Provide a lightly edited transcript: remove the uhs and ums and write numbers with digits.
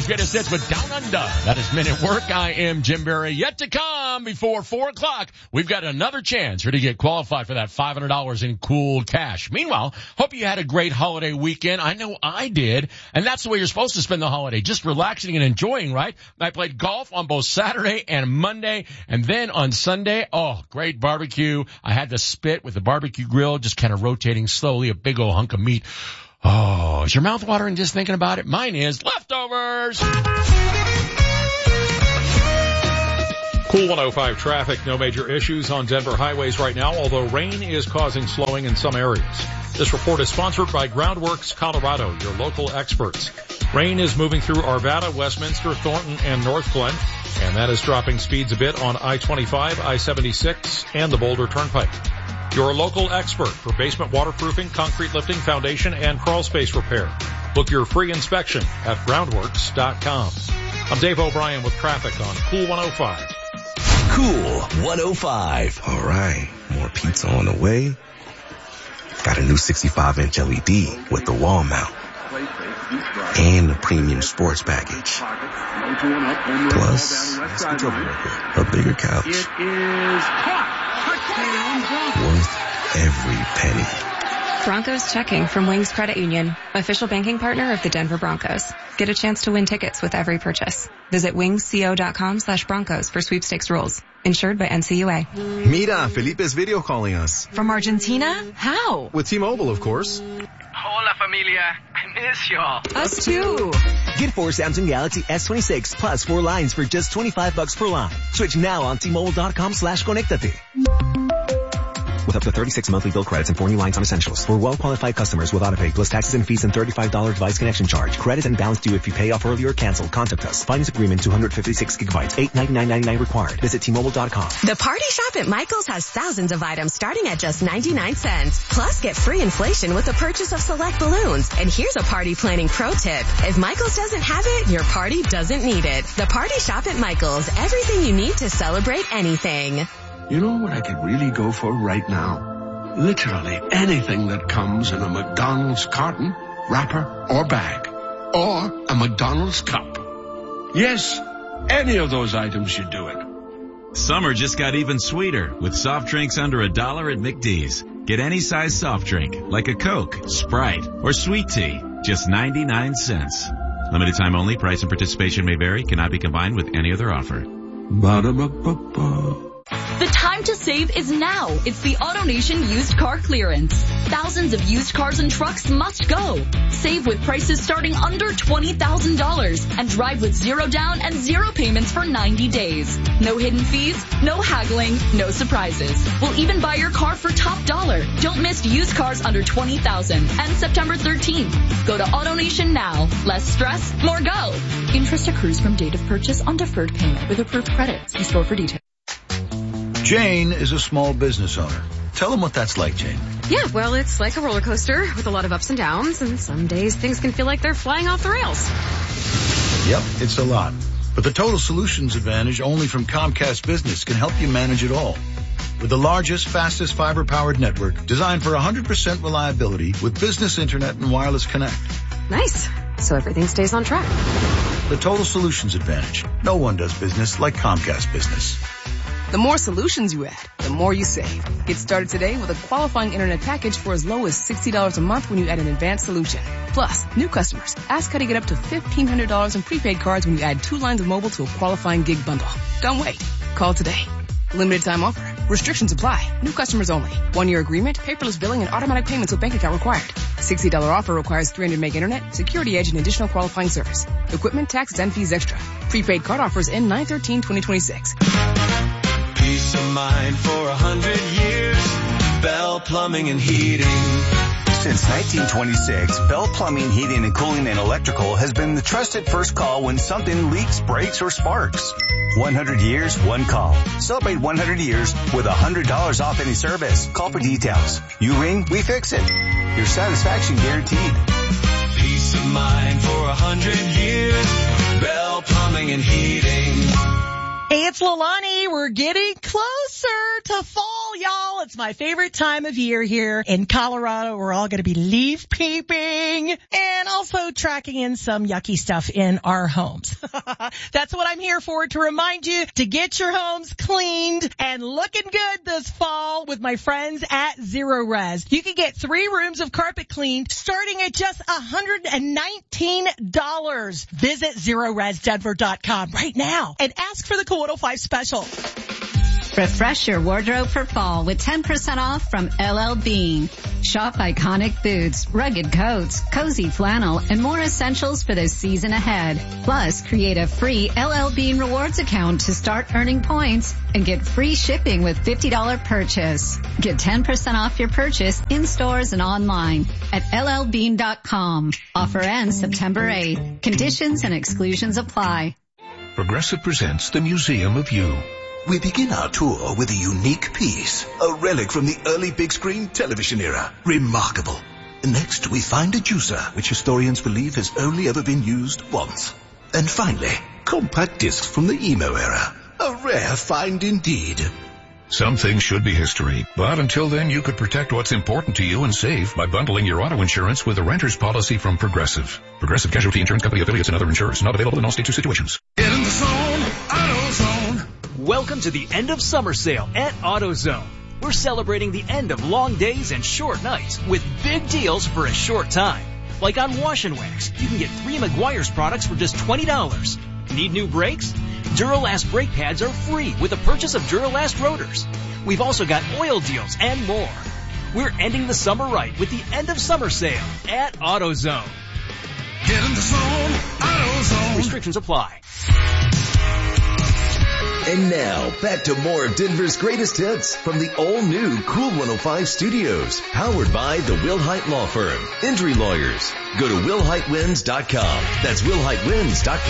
Country's greatest hits with Down Under. That is Men at Work. I am Jim Berry. Yet to come before 4 o'clock, we've got another chance for you to get qualified for that $500 in cool cash. Meanwhile, hope you had a great holiday weekend. I know I did. And that's the way you're supposed to spend the holiday, just relaxing and enjoying, right? I played golf on both Saturday and Monday. And then on Sunday, great barbecue. I had the spit with the barbecue grill, just kind of rotating slowly, a big old hunk of meat. Oh, is your mouth watering just thinking about it? Mine is. Leftovers. Cool 105 traffic. No major issues on Denver highways right now, although rain is causing slowing in some areas. This report is sponsored by Groundworks Colorado, your local experts. Rain is moving through Arvada, Westminster, Thornton, and North Glen, and that is dropping speeds a bit on I-25, I-76, and the Boulder Turnpike. Your local expert for basement waterproofing, concrete lifting, foundation, and crawl space repair. Book your free inspection at groundworks.com. I'm Dave O'Brien with traffic on Cool 105. Cool 105. All right, more pizza on the way. Got a new 65-inch LED with the wall mount. And the premium sports package. Plus, a bigger couch. Worth every penny. Broncos checking from Wings Credit Union, official banking partner of the Denver Broncos. Get a chance to win tickets with every purchase. Visit wingsco.com/Broncos for sweepstakes rules. Insured by NCUA. Mira, Felipe is video calling us. From Argentina? How? With T-Mobile, of course. Hola, familia. I miss y'all. Us too. Get 4 Samsung Galaxy S26 plus 4 lines for just $25 per line. Switch now on T-Mobile.com/Conectate. With up to 36 monthly bill credits and 4 new lines on essentials. For well-qualified customers with autopay plus taxes and fees and $35 device connection charge. Credit and balance due if you pay off early or cancel. Contact us. Finance agreement 256 gigabytes. $899.99 required. Visit T-Mobile.com. The Party Shop at Michael's has thousands of items starting at just 99 cents. Plus, get free inflation with the purchase of select balloons. And here's a party planning pro tip. If Michael's doesn't have it, your party doesn't need it. The Party Shop at Michael's. Everything you need to celebrate anything. You know what I could really go for right now? Literally anything that comes in a McDonald's carton, wrapper, or bag. Or a McDonald's cup. Yes, any of those items should do it. Summer just got even sweeter with soft drinks under $1 at McD's. Get any size soft drink, like a Coke, Sprite, or sweet tea, just 99 cents. Limited time only. Price and participation may vary. Cannot be combined with any other offer. Ba-da-ba-ba-ba. The time to save is now. It's the AutoNation used car clearance. Thousands of used cars and trucks must go. Save with prices starting under $20,000 and drive with 0 down and 0 payments for 90 days. No hidden fees, no haggling, no surprises. We'll even buy your car for top dollar. Don't miss used cars under $20,000 and September 13th. Go to AutoNation now. Less stress, more go. Interest accrues from date of purchase on deferred payment with approved credit. See store for details. Jane is a small business owner. Tell them what that's like, Jane. Yeah, well, it's like a roller coaster with a lot of ups and downs, and some days things can feel like they're flying off the rails. Yep, it's a lot. But the Total Solutions Advantage only from Comcast Business can help you manage it all. With the largest, fastest fiber-powered network designed for 100% reliability with business internet and wireless connect. Nice. So everything stays on track. The Total Solutions Advantage. No one does business like Comcast Business. The more solutions you add, the more you save. Get started today with a qualifying internet package for as low as $60 a month when you add an advanced solution. Plus, new customers, ask how to get up to $1,500 in prepaid cards when you add 2 lines of mobile to a qualifying gig bundle. Don't wait. Call today. Limited time offer. Restrictions apply. New customers only. 1-year agreement, paperless billing, and automatic payments with bank account required. $60 offer requires 300 meg internet, security edge, and additional qualifying service. Equipment, taxes, and fees extra. Prepaid card offers end 9/13/2026. Peace of mind for 100 years. Bell Plumbing and Heating. Since 1926, Bell Plumbing, Heating, and Cooling and Electrical has been the trusted first call when something leaks, breaks, or sparks. 100 years, one call. Celebrate 100 years with $100 off any service. Call for details. You ring, we fix it. Your satisfaction guaranteed. Peace of mind for 100 years. Bell Plumbing and Heating. Hey, it's Leilani. We're getting closer to fall. Well, y'all, it's my favorite time of year here in Colorado. We're all going to be leaf peeping and also tracking in some yucky stuff in our homes. That's what I'm here for, to remind you to get your homes cleaned and looking good this fall with my friends at Zero Res. You can get 3 rooms of carpet cleaned starting at just $119. Visit ZeroResDenver.com right now and ask for the Cool 105 special. Refresh your wardrobe for fall with 10% off from LL Bean. Shop iconic boots, rugged coats, cozy flannel, and more essentials for the season ahead. Plus, create a free LL Bean rewards account to start earning points and get free shipping with $50 purchase. Get 10% off your purchase in stores and online at llbean.com. Offer ends September 8th. Conditions and exclusions apply. Progressive presents the Museum of You. We begin our tour with a unique piece, a relic from the early big screen television era. Remarkable. Next, we find a juicer, which historians believe has only ever been used once. And finally, compact discs from the emo era. A rare find indeed. Some things should be history, but until then you could protect what's important to you and save by bundling your auto insurance with a renter's policy from Progressive. Progressive Casualty Insurance Company affiliates and other insurers. Not available in all states or situations. Get in the zone, AutoZone. Welcome to the end of summer sale at AutoZone. We're celebrating the end of long days and short nights with big deals for a short time. Like on Wash and Wax, you can get 3 Meguiar's products for just $20. Need new brakes? Duralast brake pads are free with the purchase of Duralast rotors. We've also got oil deals and more. We're ending the summer right with the end of summer sale at AutoZone. Get in the zone, AutoZone. Restrictions apply. And now, back to more of Denver's greatest hits from the all-new Cool 105 Studios, powered by the Wilhite Law Firm. Injury lawyers. Go to WilhiteWins.com. That's WilhiteWins.com.